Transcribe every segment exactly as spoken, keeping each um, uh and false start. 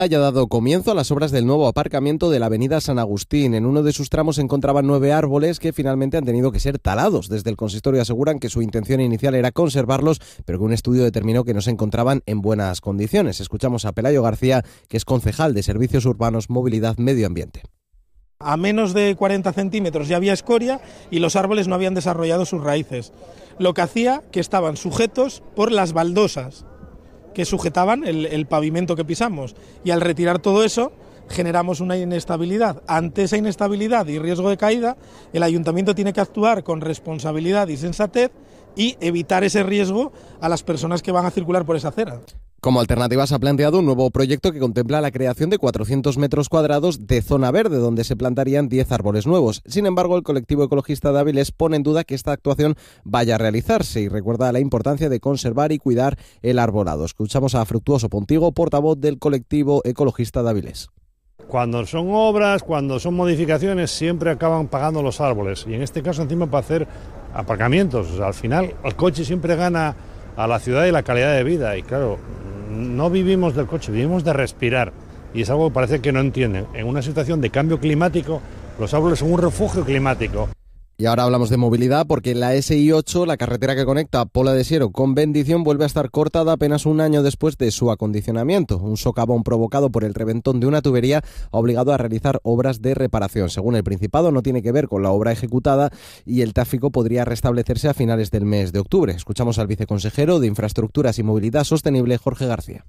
haya dado comienzo a las obras del nuevo aparcamiento de la avenida San Agustín. En uno de sus tramos se encontraban nueve árboles que finalmente han tenido que ser talados. Desde el consistorio aseguran que su intención inicial era conservarlos, pero que un estudio determinó que no se encontraban en buenas condiciones. Escuchamos a Pelayo García, que es concejal de Servicios Urbanos, Movilidad, Medio Ambiente. A menos de cuarenta centímetros ya había escoria y los árboles no habían desarrollado sus raíces, lo que hacía que estaban sujetos por las baldosas que sujetaban el, el pavimento que pisamos, y al retirar todo eso generamos una inestabilidad. Ante esa inestabilidad y riesgo de caída, el ayuntamiento tiene que actuar con responsabilidad y sensatez y evitar ese riesgo a las personas que van a circular por esa acera. Como alternativa se ha planteado un nuevo proyecto que contempla la creación de cuatrocientos metros cuadrados de zona verde, donde se plantarían diez árboles nuevos. Sin embargo, el colectivo ecologista de Avilés pone en duda que esta actuación vaya a realizarse y recuerda la importancia de conservar y cuidar el arbolado. Escuchamos a Fructuoso Pontigo, portavoz del colectivo ecologista de Avilés. Cuando son obras, cuando son modificaciones, siempre acaban pagando los árboles. Y en este caso, encima, para hacer aparcamientos. O sea, al final, el coche siempre gana a la ciudad y la calidad de vida. Y claro, no vivimos del coche, vivimos de respirar. Y es algo que parece que no entienden. En una situación de cambio climático, los árboles son un refugio climático. Y ahora hablamos de movilidad porque la ese i ocho, la carretera que conecta Pola de Siero con Bendición, vuelve a estar cortada apenas un año después de su acondicionamiento. Un socavón provocado por el reventón de una tubería ha obligado a realizar obras de reparación. Según el Principado, no tiene que ver con la obra ejecutada y el tráfico podría restablecerse a finales del mes de octubre. Escuchamos al viceconsejero de Infraestructuras y Movilidad Sostenible, Jorge García.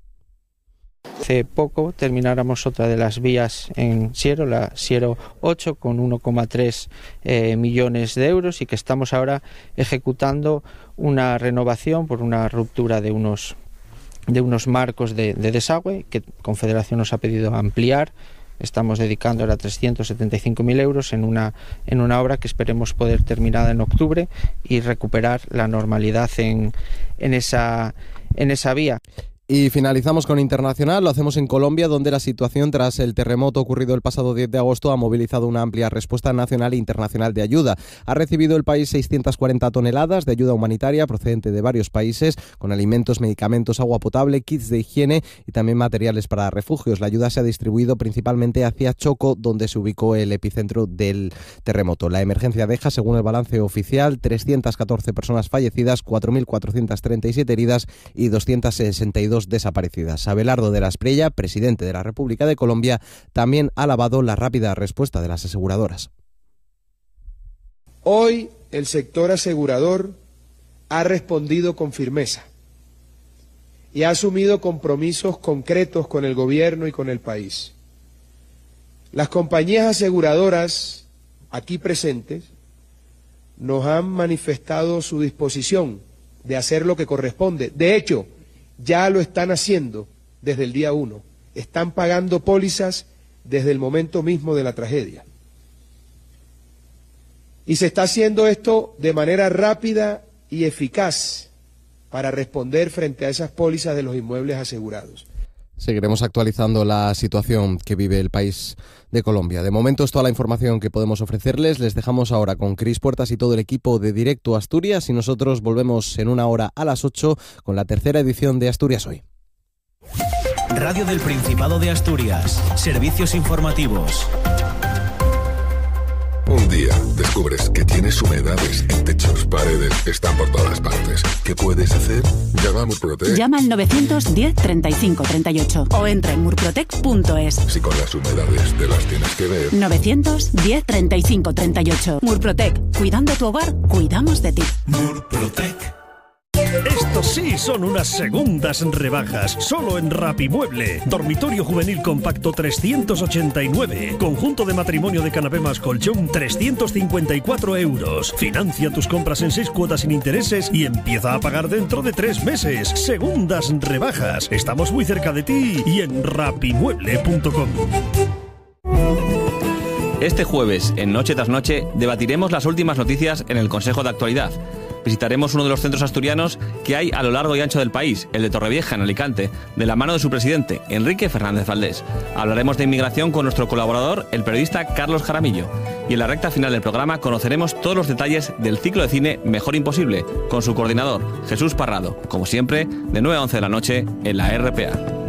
Hace poco termináramos otra de las vías en Siero, la Siero ocho, con uno coma tres eh, millones de euros, y que estamos ahora ejecutando una renovación por una ruptura de unos, de unos marcos de, de desagüe que Confederación nos ha pedido ampliar. Estamos dedicando ahora trescientos setenta y cinco mil euros en una, en una obra que esperemos poder terminar en octubre y recuperar la normalidad en, en, esa, en esa vía. Y finalizamos con internacional, lo hacemos en Colombia, donde la situación tras el terremoto ocurrido el pasado diez de agosto ha movilizado una amplia respuesta nacional e internacional de ayuda. Ha recibido el país seiscientas cuarenta toneladas de ayuda humanitaria procedente de varios países, con alimentos, medicamentos, agua potable, kits de higiene y también materiales para refugios. La ayuda se ha distribuido principalmente hacia Chocó, donde se ubicó el epicentro del terremoto. La emergencia deja, según el balance oficial, trescientas catorce personas fallecidas, cuatro mil cuatrocientas treinta y siete heridas y doscientas sesenta y dos desaparecidas. Abelardo de la Espriella, presidente de la República de Colombia, también ha alabado la rápida respuesta de las aseguradoras. Hoy el sector asegurador ha respondido con firmeza y ha asumido compromisos concretos con el gobierno y con el país. Las compañías aseguradoras aquí presentes nos han manifestado su disposición de hacer lo que corresponde. De hecho, ya lo están haciendo desde el día uno. Están pagando pólizas desde el momento mismo de la tragedia. Y se está haciendo esto de manera rápida y eficaz para responder frente a esas pólizas de los inmuebles asegurados. Seguiremos actualizando la situación que vive el país de Colombia. De momento es toda la información que podemos ofrecerles. Les dejamos ahora con Cris Puertas y todo el equipo de Directo Asturias, y nosotros volvemos en una hora a las ocho con la tercera edición de Asturias Hoy. Radio del Principado de Asturias. Servicios informativos. Un día descubres que tienes humedades en techos, paredes, están por todas partes. ¿Qué puedes hacer? Llama a Murprotec. Llama al novecientos diez treinta y cinco treinta y ocho o entra en murprotec punto es. Si con las humedades te las tienes que ver. novecientos diez treinta y cinco treinta y ocho. Murprotec. Cuidando tu hogar, cuidamos de ti. Murprotec. Estos sí son unas segundas rebajas, solo en Rapimueble. Dormitorio juvenil compacto trescientos ochenta y nueve. Conjunto de matrimonio de canapé más colchón trescientos cincuenta y cuatro euros. Financia tus compras en seis cuotas sin intereses y empieza a pagar dentro de tres meses. Segundas rebajas. Estamos muy cerca de ti y en rapimueble punto com. Este jueves, en Noche tras Noche, debatiremos las últimas noticias en el Consejo de Actualidad. Visitaremos uno de los centros asturianos que hay a lo largo y ancho del país, el de Torrevieja, en Alicante, de la mano de su presidente, Enrique Fernández Valdés. Hablaremos de inmigración con nuestro colaborador, el periodista Carlos Jaramillo. Y en la recta final del programa conoceremos todos los detalles del ciclo de cine Mejor Imposible, con su coordinador, Jesús Parrado, como siempre, de nueve a once de la noche en la R P A.